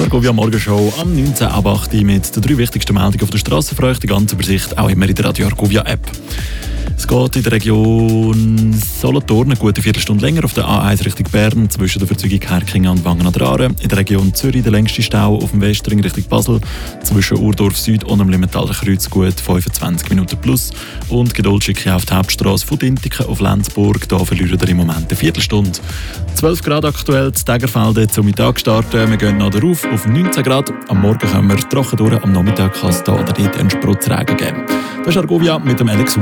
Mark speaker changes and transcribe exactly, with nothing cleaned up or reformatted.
Speaker 1: Argovia Morgenshow am neunzehnten ab acht Uhr mit den drei wichtigsten Meldungen auf der Straße. Für euch die ganze Übersicht auch immer in der Radio Argovia App. Es geht in der Region Solothurn eine gute Viertelstunde länger auf der A eins Richtung Bern zwischen der Verzeugung Herkingen und Wangen an der Aare. In der Region Zürich der längste Stau auf dem Westring Richtung Basel zwischen Urdorf Süd und dem Limmentaler Kreuz gut fünfundzwanzig Minuten plus. Und Geduldschicke auf die Hauptstrasse von Dintiken auf Lenzburg. Da verlieren wir im Moment eine Viertelstunde. zwölf Grad aktuell, das Tägerfelde zum Mittag starten. Wir gehen noch darauf auf neunzehn Grad. Am Morgen können wir trocken durch, am Nachmittag kann es da oder dort einen Sprotzregen geben. Das ist Argovia mit dem Alex